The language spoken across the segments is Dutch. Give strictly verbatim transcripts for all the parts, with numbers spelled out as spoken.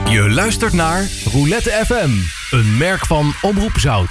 Je luistert naar Roulette F M, een merk van Omroep Zout.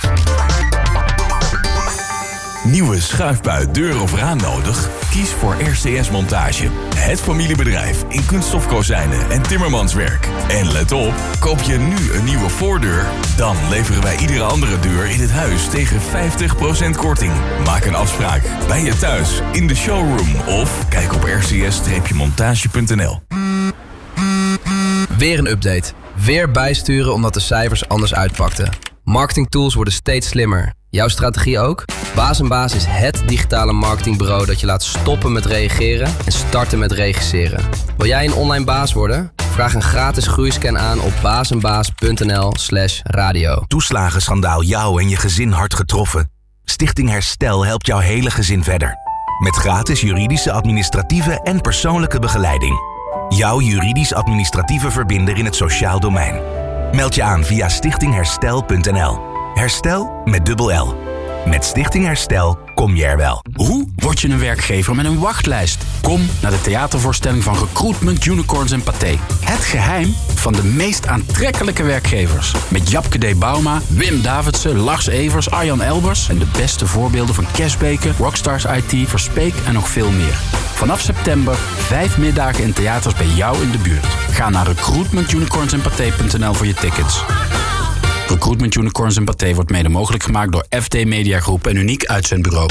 Nieuwe schuifbui, deur of raam nodig? Kies voor R C S Montage. Het familiebedrijf in kunststofkozijnen en timmermanswerk. En let op, koop je nu een nieuwe voordeur? Dan leveren wij iedere andere deur in het huis tegen vijftig procent korting. Maak een afspraak bij je thuis, in de showroom of kijk op r c s montage punt n l. Weer een update. Weer bijsturen omdat de cijfers anders uitpakten. Marketingtools worden steeds slimmer. Jouw strategie ook? Baas en Baas is het digitale marketingbureau dat je laat stoppen met reageren en starten met regisseren. Wil jij een online baas worden? Vraag een gratis groeiscan aan op bazenbaas punt n l slash radio. Toeslagenschandaal jou en je gezin hard getroffen? Stichting Herstel helpt jouw hele gezin verder. Met gratis juridische, administratieve en persoonlijke begeleiding. Jouw juridisch-administratieve verbinder in het sociaal domein. Meld je aan via stichting herstel punt n l. Herstel met dubbel L. Met Stichting Herstel kom je er wel. Hoe word je een werkgever met een wachtlijst? Kom naar de theatervoorstelling van Recruitment Unicorns en Pathé. Het geheim van de meest aantrekkelijke werkgevers. Met Japke D. Bauma, Wim Davidsen, Lars Evers, Arjan Elbers... en de beste voorbeelden van Cashbeke, Rockstars I T, Verspeek en nog veel meer. Vanaf september vijf middagen in theaters bij jou in de buurt. Ga naar recruitment unicorns en pathé punt n l voor je tickets. Recruitment Unicorns en Pathé wordt mede mogelijk gemaakt door F D Media Groep en Uniek Uitzendbureau.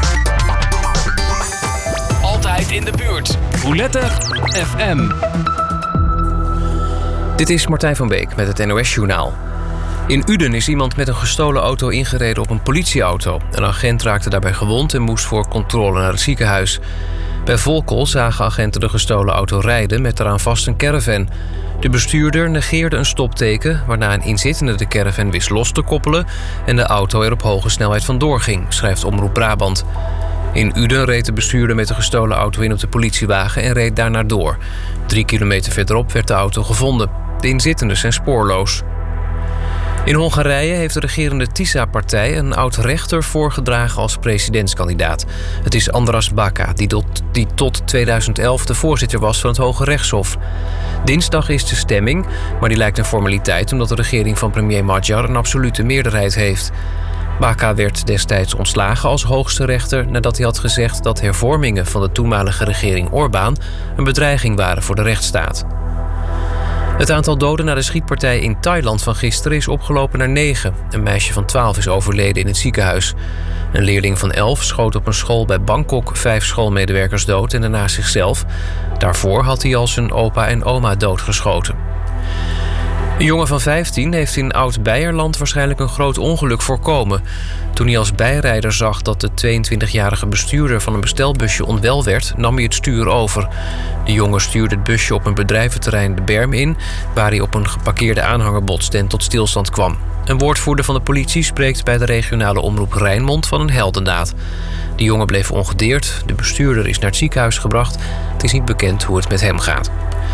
Altijd in de buurt. Roulette F M. Dit is Martijn van Beek met het N O S-journaal. In Uden is iemand met een gestolen auto ingereden op een politieauto. Een agent raakte daarbij gewond en moest voor controle naar het ziekenhuis. Bij Volkel zagen agenten de gestolen auto rijden met eraan vast een caravan. De bestuurder negeerde een stopteken, waarna een inzittende de caravan wist los te koppelen en de auto er op hoge snelheid vandoor ging, schrijft Omroep Brabant. In Uden reed de bestuurder met de gestolen auto in op de politiewagen en reed daarna door. Drie kilometer verderop werd de auto gevonden. De inzittenden zijn spoorloos. In Hongarije heeft de regerende TISA-partij een oud-rechter voorgedragen als presidentskandidaat. Het is Andras Baka, die tot, die tot tweeduizend elf de voorzitter was van het Hoge Rechtshof. Dinsdag is de stemming, maar die lijkt een formaliteit omdat de regering van premier Magyar een absolute meerderheid heeft. Baka werd destijds ontslagen als hoogste rechter nadat hij had gezegd dat hervormingen van de toenmalige regering Orbán een bedreiging waren voor de rechtsstaat. Het aantal doden na de schietpartij in Thailand van gisteren is opgelopen naar negen. Een meisje van twaalf is overleden in het ziekenhuis. Een leerling van elf schoot op een school bij Bangkok vijf schoolmedewerkers dood en daarna zichzelf. Daarvoor had hij al zijn opa en oma doodgeschoten. Een jongen van vijftien heeft in Oud-Beierland waarschijnlijk een groot ongeluk voorkomen. Toen hij als bijrijder zag dat de tweeëntwintigjarige bestuurder van een bestelbusje onwel werd, nam hij het stuur over. De jongen stuurde het busje op een bedrijventerrein de berm in, waar hij op een geparkeerde aanhanger botste en tot stilstand kwam. Een woordvoerder van de politie spreekt bij de regionale omroep Rijnmond van een heldendaad. De jongen bleef ongedeerd, de bestuurder is naar het ziekenhuis gebracht. Het is niet bekend hoe het met hem gaat.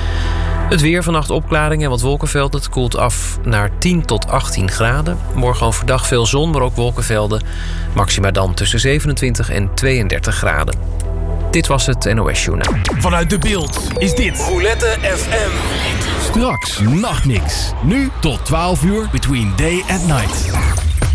Het weer, vannacht opklaringen en wat wolkenvelden. Het koelt af naar tien tot achttien graden. Morgen overdag veel zon, maar ook wolkenvelden. Maxima dan tussen zevenentwintig en tweeëndertig graden. Dit was het N O S-journaal. Vanuit de Beeld is dit Roulette F M. Straks Nachtmix. Nu tot twaalf uur between day and night.